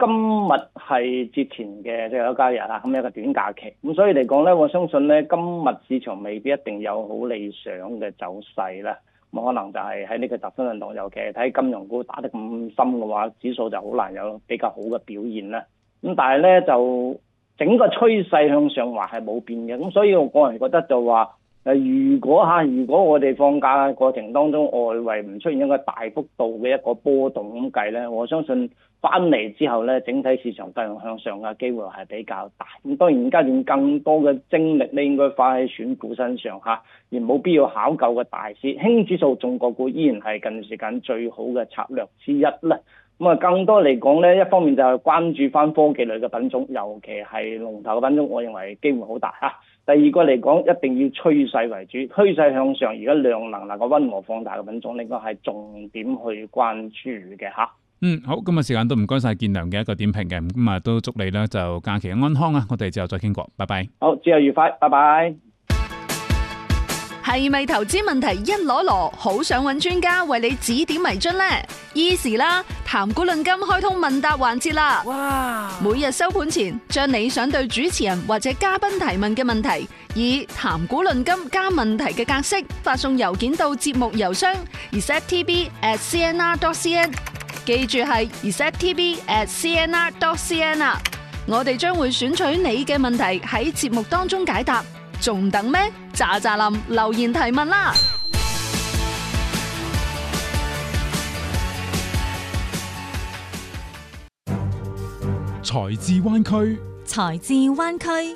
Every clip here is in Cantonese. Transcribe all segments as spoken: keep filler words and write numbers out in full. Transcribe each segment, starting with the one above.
今日係節前嘅最後一交易日啦，咁一個短假期，咁所以嚟講咧，我相信咧今日市場未必一定有好理想嘅走勢啦。咁可能就係喺呢個集中運動，尤其係睇金融股打得咁深嘅話，指數就好難有比較好嘅表現啦。咁但係咧就整個趨勢向上話係冇變嘅，咁所以我個人覺得就話誒，如果嚇如果我哋放假嘅過程當中外圍唔出現一個大幅度嘅一個波動咁計咧，我相信翻嚟之後咧，整體市場繼續向上嘅機會係比較大。咁當然階段更多嘅精力咧應該花喺選股身上嚇，而冇必要考究嘅大市。輕指數中國股依然係近時間最好嘅策略之一啦。咁啊，更多嚟講咧，一方面就係關注翻科技類嘅品種，尤其係龍頭嘅品種，我認為機會好大嚇。第二個嚟講，一定要趨勢為主，趨勢向上，而家量能能夠溫和放大嘅品種，應該係重點去關注嘅嚇。 嗯，好，今日時間都唔該晒建良嘅一個點評嘅，咁啊都祝你咧就假期安康啊！我哋之後再傾過，拜拜。 好，節日愉快，拜拜。 係咪投資問題一籮籮，好想揾專家為你指點迷津呢？Easy 啦，談股論金開通問答環節啦！哇！每日收盤前，將你想對主持人或者嘉賓提問嘅問題，以談股論金加問題嘅格式發送郵件到節目郵箱 r e s e t t b at c n r dot c n， 記住係 r e s e t t b at c n r dot c n 啊！我哋將會選取你嘅問題喺節目當中解答。仲等咩？喳喳林留言提問啦！ 財智灣區， 財智灣區，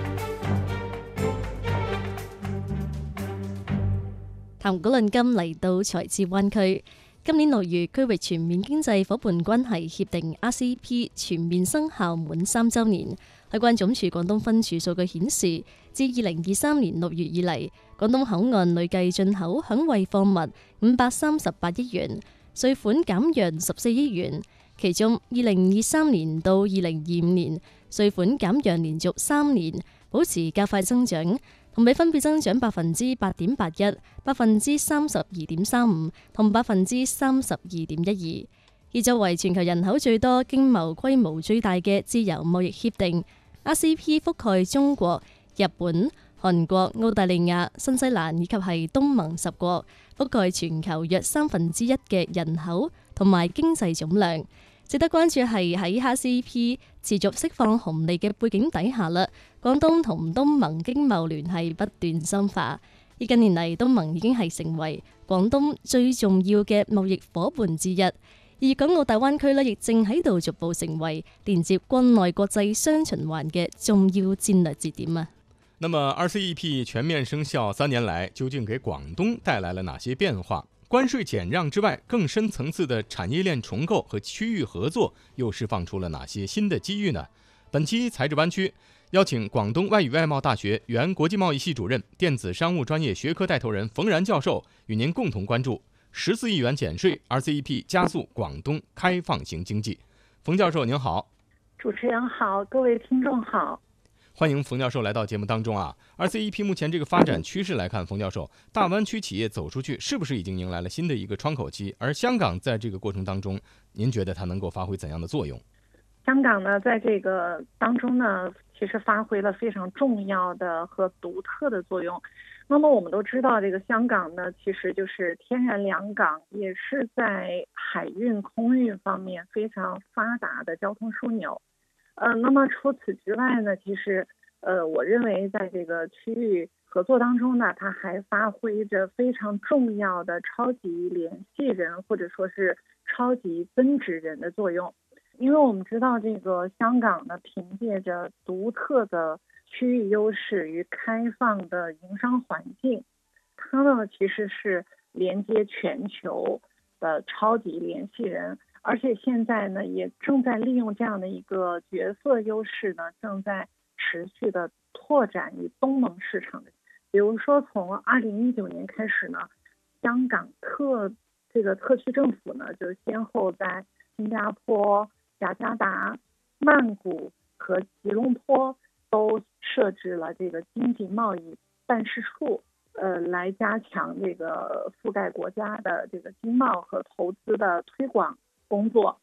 談股論金嚟到財智灣區。今年六月，區域全面經濟夥伴關係協定 R C E P 全面生效滿三週年。海關總署廣東分署數據顯示，自二零二三年六月以嚟，廣東口岸累計進口響惠貨物五百三十八億元，稅款減讓十四億元。其中，二零二三年到二零二五年，稅款減讓連續三年保持較快增長，同比分別增長百分之八點八一、百分之三十二點三五同百分之三十二點一二。而作為全球人口最多、經貿規模最大嘅自由貿易協定，R C E P 覆蓋中國、日本、韓國、澳大利亞、新西蘭以及係東盟十國，覆蓋全球約三分之一嘅人口同埋經濟總量。值得關注係喺 R C E P 持續釋放紅利嘅背景底下啦，廣東同東盟經貿聯繫不斷深化。而近年嚟，東盟已經係成為廣東最重要嘅貿易夥伴之一。而港澳大灣區呢，亦正喺度逐步成為連接國內國際雙循環嘅重要戰略節點啊。 那麼 R C E P 全面生效三年來，究竟給廣東帶來了哪些變化？關稅減讓之外，更深層次的產業鏈重構和區域合作又釋放出了哪些新的機遇呢？本期財智灣區邀請廣東外語外貿大學原國際貿易系主任、電子商務專業學科帶頭人馮然教授，與您共同關注十四億元減稅 R C E P 加速廣東開放型經濟。馮教授您好。 主持人好，各位聽眾好。 歡迎馮教授來到節目當中啊。R C E P 目前這個發展趨勢來看，馮教授，大灣區企業走出去是不是已經迎來了新的一個窗口期？而香港在這個過程當中，您覺得它能夠發揮怎樣的作用？ 香港呢，在這個當中呢，其實發揮了非常重要的和獨特的作用。那麼我們都知道，這個香港呢，其實就是天然兩港，也是在海運、空運方面非常發達的交通樞紐。呃，那麼除此之外呢，其實，呃，我認為在這個區域合作當中呢，它還發揮着非常重要的超級聯繫人，或者說是超級增值人的作用。因為我們知道，這個香港呢，憑借着獨特的區域優勢與開放的營商環境，它呢其實是連接全球的超級聯繫人。而且現在呢，也正在利用這樣的一個角色優勢呢，正在持續的拓展於東盟市場。比如說，從二零一九年開始呢，香港特這個特區政府呢，就先後在新加坡、雅加達、曼谷和吉隆坡都設置了這個經濟貿易辦事處，呃，來加強這個覆蓋國家的這個經貿和投資的推廣工作。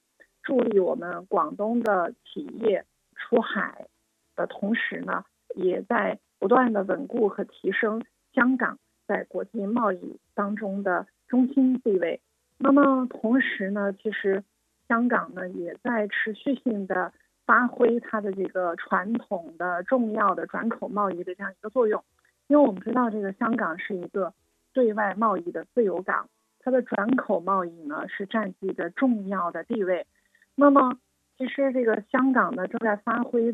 助力我们广东的企业出海的同时呢，也在不断的稳固和提升香港在国际贸易当中的中心地位。那么同时呢，其实香港呢也在持续性的发挥它的这个传统的重要的转口贸易的这样一个作用。因为我们知道这个香港是一个对外贸易的自由港，它的转口贸易呢是占据着重要的地位。那么其实这个香港呢正在发挥